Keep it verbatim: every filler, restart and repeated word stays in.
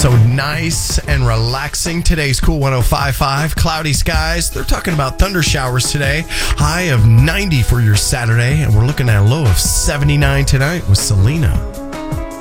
So nice and relaxing. Today's Cool one oh five point five. Cloudy skies. They're talking about thunder showers today. High of ninety for your Saturday. And we're looking at a low of seventy-nine tonight with Selena.